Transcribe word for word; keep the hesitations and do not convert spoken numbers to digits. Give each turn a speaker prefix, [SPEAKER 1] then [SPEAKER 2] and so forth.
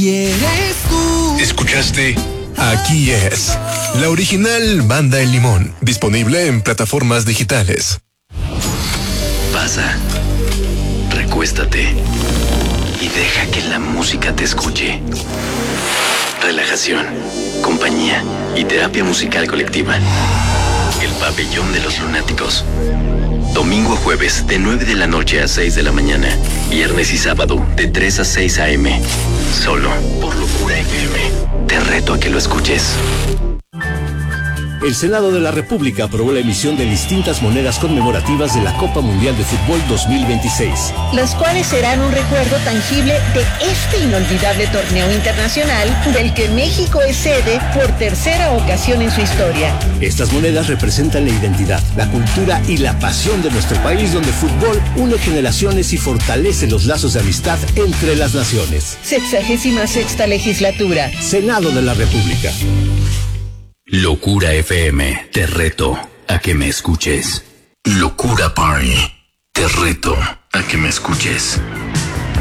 [SPEAKER 1] Y eres tú.
[SPEAKER 2] ¿Escuchaste? Aquí es la original Banda El Limón, disponible en plataformas digitales.
[SPEAKER 3] Pasa, recuéstate y deja que la música te escuche. Relajación, compañía y terapia musical colectiva. El Pabellón de los Lunáticos. Domingo a jueves de nueve de la noche a seis de la mañana. Viernes y sábado de tres a seis a eme. Solo por Locura F M. Te reto a que lo escuches.
[SPEAKER 4] El Senado de la República aprobó la emisión de distintas monedas conmemorativas de la Copa Mundial de Fútbol dos mil veintiséis.
[SPEAKER 5] Las cuales serán un recuerdo tangible de este inolvidable torneo internacional del que México es sede por tercera ocasión en su historia.
[SPEAKER 4] Estas monedas representan la identidad, la cultura y la pasión de nuestro país, donde el fútbol une generaciones y fortalece los lazos de amistad entre las naciones.
[SPEAKER 5] Sexagésima sexta legislatura.
[SPEAKER 4] Senado de la República.
[SPEAKER 3] Locura F M, te reto a que me escuches. Locura Party, te reto a que me escuches.